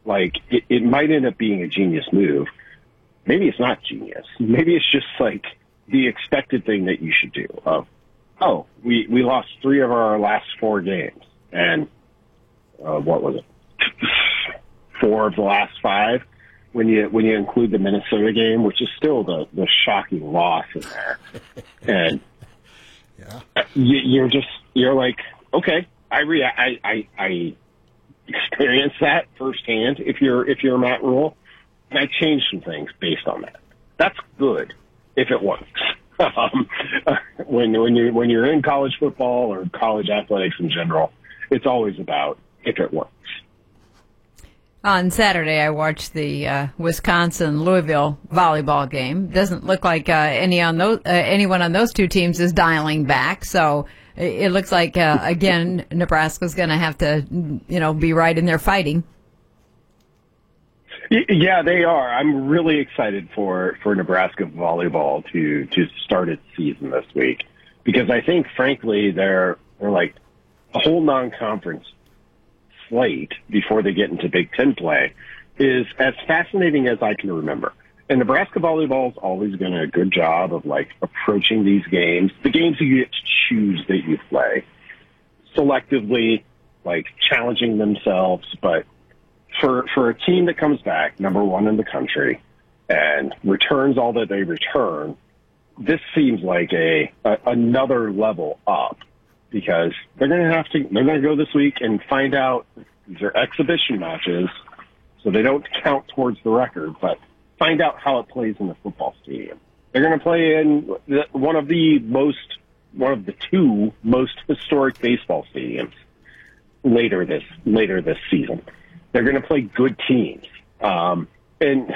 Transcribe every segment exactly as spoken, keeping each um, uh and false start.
like, it, it might end up being a genius move. Maybe it's not genius. Maybe it's just, like, the expected thing that you should do of, oh, we, we lost three of our last four games. And uh, what was it? Four of the last five. When you when you include the Minnesota game, which is still the, the shocking loss in there, and yeah. you, you're just you're like, okay, I rea- I, I I experienced that firsthand. If you're if you're Matt Rule, and I changed some things based on that. That's good if it works. um, when when you when you're in college football or college athletics in general, it's always about if it works. On Saturday, I watched the uh, Wisconsin-Louisville volleyball game. Doesn't look like uh, any on those, uh, anyone on those two teams is dialing back. So it looks like, uh, again, Nebraska's going to have to, you know, be right in there fighting. Yeah, they are. I'm really excited for, for Nebraska volleyball to, to start its season this week because I think, frankly, they're, they're like a whole non-conference slate before they get into Big Ten play is as fascinating as I can remember. And Nebraska volleyball's always done a good job of like approaching these games, the games you get to choose that you play, selectively, like challenging themselves. But for for a team that comes back, number one in the country, and returns all that they return, this seems like a, a another level up. Because they're going to have to, they're going to go this week and find out these are exhibition matches, so they don't count towards the record, but find out how it plays in the football stadium. They're going to play in the, one of the most, one of the two most historic baseball stadiums later this, later this season. They're going to play good teams. Um, and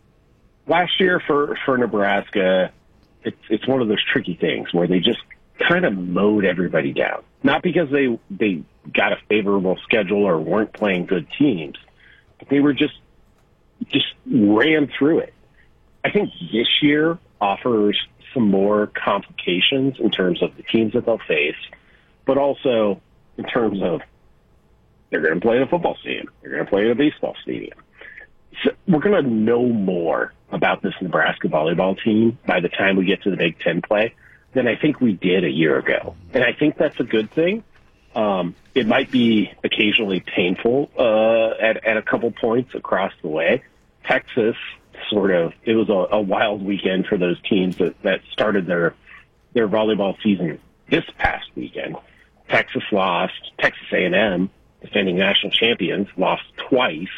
last year for, for Nebraska, it's, it's one of those tricky things where they just kind of mowed everybody down. Not because they they got a favorable schedule or weren't playing good teams, but they were just just ran through it. I think this year offers some more complications in terms of the teams that they'll face, but also in terms of they're going to play in a football stadium, they're going to play in a baseball stadium. So we're going to know more about this Nebraska volleyball team by the time we get to the Big Ten play than I think we did a year ago. And I think that's a good thing. Um, it might be occasionally painful uh, at, at a couple points across the way. Texas sort of, it was a, a wild weekend for those teams that, that started their, their volleyball season this past weekend. Texas lost. Texas A and M, defending national champions, lost twice.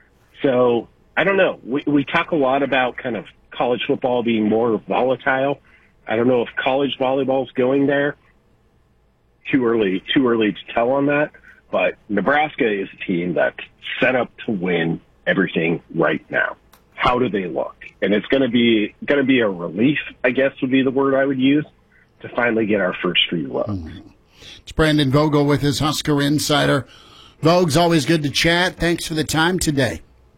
So I don't know. We, we talk a lot about kind of college football being more volatile. I don't know if college volleyball is going there. Too early, too early to tell on that. But Nebraska is a team that's set up to win everything right now. How do they look? And it's going to be going to be a relief, I guess, would be the word I would use, to finally get our first three looks. Mm-hmm. It's Brandon Vogel with his Husker Insider. Vogue's always good to chat. Thanks for the time today.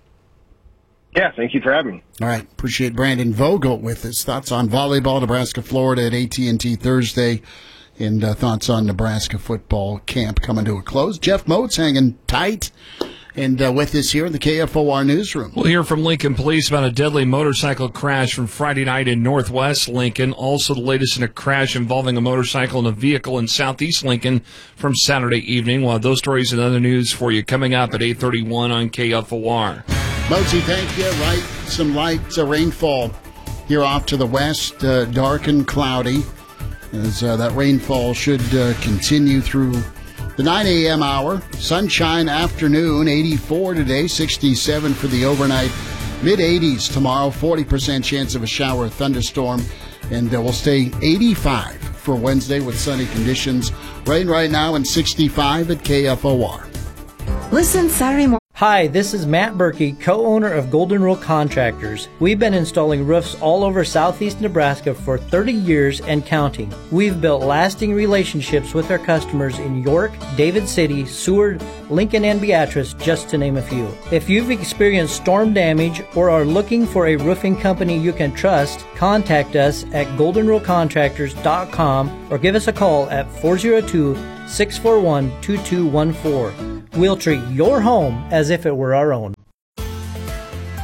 Yeah, thank you for having me. All right, appreciate Brandon Vogel with his thoughts on volleyball, Nebraska, Florida at A T and T Thursday, and uh, thoughts on Nebraska football camp coming to a close. Jeff Moats hanging tight and uh, with us here in the K F O R newsroom. We'll hear from Lincoln Police about a deadly motorcycle crash from Friday night in Northwest Lincoln. Also the latest in a crash involving a motorcycle and a vehicle in Southeast Lincoln from Saturday evening. We'll have those stories and other news for you coming up at eight thirty-one on K F O R. Moatsy, thank you. Light, some light uh, rainfall here off to the west, uh, dark and cloudy, as uh, that rainfall should uh, continue through the nine a.m. hour. Sunshine afternoon, eighty-four today, sixty-seven for the overnight. Mid-eighties tomorrow, forty percent chance of a shower or thunderstorm, and uh, we'll stay eighty-five for Wednesday with sunny conditions. Rain right now and sixty-five at K F O R. Listen Saturday morning. Hi, this is Matt Berkey, co-owner of Golden Rule Contractors. We've been installing roofs all over southeast Nebraska for thirty years and counting. We've built lasting relationships with our customers in York, David City, Seward, Lincoln, and Beatrice, just to name a few. If you've experienced storm damage or are looking for a roofing company you can trust, contact us at golden rule contractors dot com or give us a call at four oh two, six four one, two two one four. We'll treat your home as if it were our own.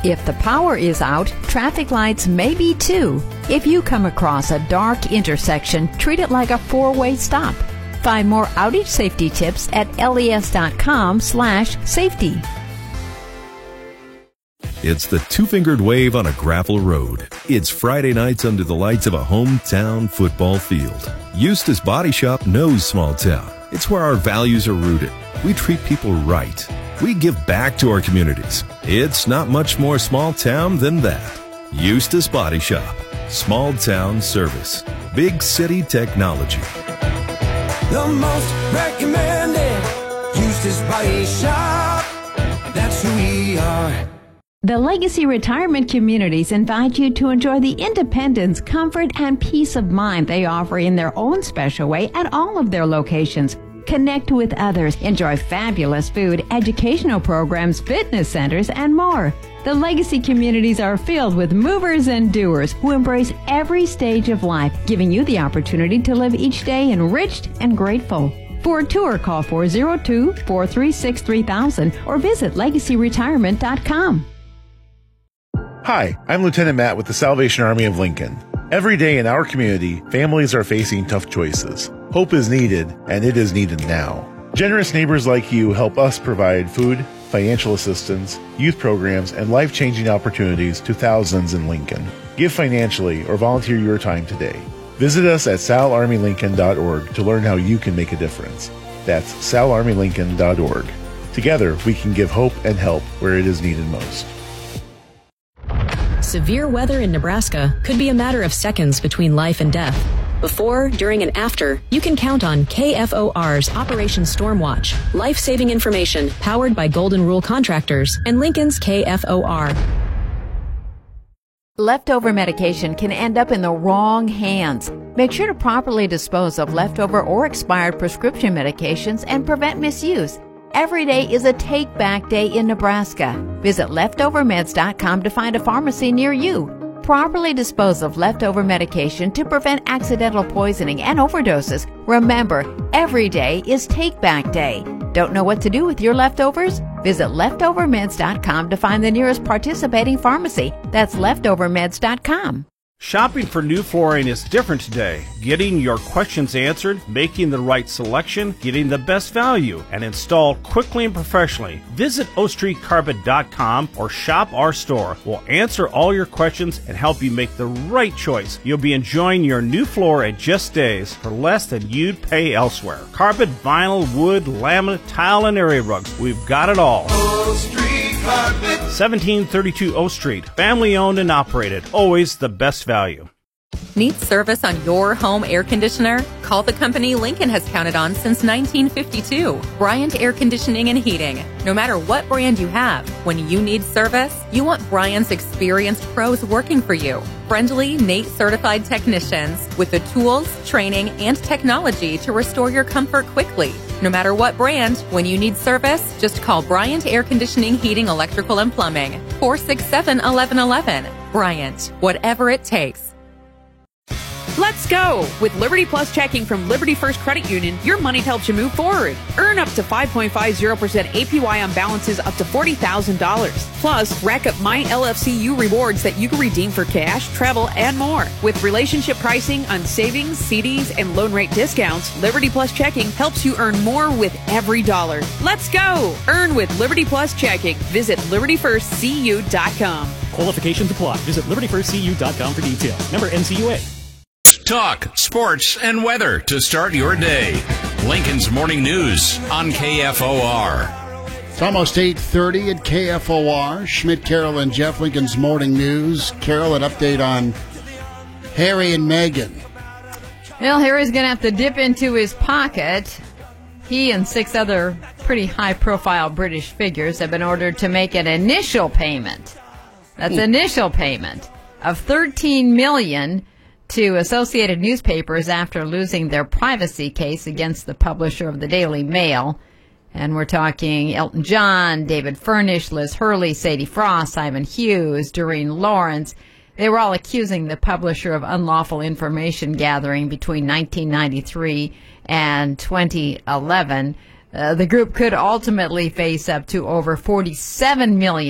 If the power is out, traffic lights may be too. If you come across a dark intersection, treat it like a four-way stop. Find more outage safety tips at les.com slash safety. It's the two-fingered wave on a gravel road. It's Friday nights under the lights of a hometown football field. Eustace Body Shop knows small town. It's where our values are rooted. We treat people right. We give back to our communities. It's not much more small town than that. Eustace Body Shop. Small town service. Big city technology. The most recommended Eustace Body Shop. That's who we are. The Legacy Retirement Communities invite you to enjoy the independence, comfort, and peace of mind they offer in their own special way at all of their locations. Connect with others, enjoy fabulous food, educational programs, fitness centers, and more. The Legacy Communities are filled with movers and doers who embrace every stage of life, giving you the opportunity to live each day enriched and grateful. For a tour, call four oh two, four three six, three thousand or visit legacy retirement dot com. Hi, I'm Lieutenant Matt with the Salvation Army of Lincoln. Every day in our community, families are facing tough choices. Hope is needed, and it is needed now. Generous neighbors like you help us provide food, financial assistance, youth programs, and life-changing opportunities to thousands in Lincoln. Give financially or volunteer your time today. Visit us at sal army lincoln dot org to learn how you can make a difference. That's sal army lincoln dot org. Together, we can give hope and help where it is needed most. Severe weather in Nebraska could be a matter of seconds between life and death. Before, during, and after, you can count on K F O R's Operation Stormwatch, life-saving information powered by Golden Rule Contractors and Lincoln's K F O R. Leftover medication can end up in the wrong hands. Make sure to properly dispose of leftover or expired prescription medications and prevent misuse. Every day is a take-back day in Nebraska. Visit leftover meds dot com to find a pharmacy near you. Properly dispose of leftover medication to prevent accidental poisoning and overdoses. Remember, every day is take-back day. Don't know what to do with your leftovers? Visit leftover meds dot com to find the nearest participating pharmacy. That's leftover meds dot com. Shopping for new flooring is different today. Getting your questions answered, making the right selection, getting the best value, and installed quickly and professionally. Visit o street carpet dot com or shop our store. We'll answer all your questions and help you make the right choice. You'll be enjoying your new floor at just days for less than you'd pay elsewhere. Carpet, vinyl, wood, laminate, tile, and area rugs. We've got it all. O Street Carpet. seventeen thirty-two O Street. Family owned and operated. Always the best value. Need service on your home air conditioner? Call the company Lincoln has counted on since nineteen fifty-two. Bryant Air Conditioning and Heating. No matter what brand you have, when you need service, you want Bryant's experienced pros working for you. Friendly, N A T E certified technicians with the tools, training, and technology to restore your comfort quickly. No matter what brand, when you need service, just call Bryant Air Conditioning, Heating, Electrical, and Plumbing. four six seven, eleven eleven. Bryant, whatever it takes. Let's go! With Liberty Plus checking from Liberty First Credit Union, your money helps you move forward. Earn up to five point five zero percent A P Y on balances up to forty thousand dollars. Plus, rack up My L F C U rewards that you can redeem for cash, travel, and more. With relationship pricing on savings, C Ds, and loan rate discounts, Liberty Plus checking helps you earn more with every dollar. Let's go! Earn with Liberty Plus checking. Visit liberty first c u dot com. Qualifications apply. Visit liberty first c u dot com for details. Member N C U A. Talk, sports, and weather to start your day. Lincoln's Morning News on K F O R. It's almost eight thirty at K F O R. Schmidt, Carol, and Jeff, Lincoln's Morning News. Carol, an update on Harry and Meghan. Well, Harry's going to have to dip into his pocket. He and six other pretty high-profile British figures have been ordered to make an initial payment. That's initial payment of thirteen million dollars to Associated Newspapers after losing their privacy case against the publisher of the Daily Mail. And we're talking Elton John, David Furnish, Liz Hurley, Sadie Frost, Simon Hughes, Doreen Lawrence. They were all accusing the publisher of unlawful information gathering between nineteen ninety-three and twenty eleven. Uh, the group could ultimately face up to over forty-seven million